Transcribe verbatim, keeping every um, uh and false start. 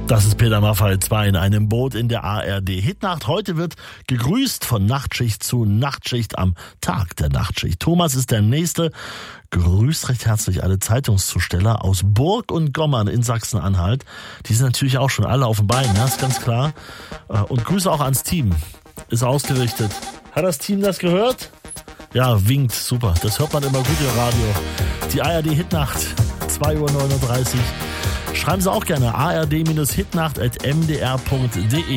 Das ist Peter Maffay, zwei in einem Boot in der A R D Hitnacht. Heute wird gegrüßt von Nachtschicht zu Nachtschicht am Tag der Nachtschicht. Thomas ist der Nächste. Grüßt recht herzlich alle Zeitungszusteller aus Burg und Gommern in Sachsen-Anhalt. Die sind natürlich auch schon alle auf dem Bein, ja, ist ganz klar. Und Grüße auch ans Team. Ist ausgerichtet. Hat das Team das gehört? Ja, winkt. Super. Das hört man immer gut im Radio. Die A R D Hitnacht, zwei Uhr neununddreißig. Schreiben Sie auch gerne a r d Hitnacht at m d r punkt d e.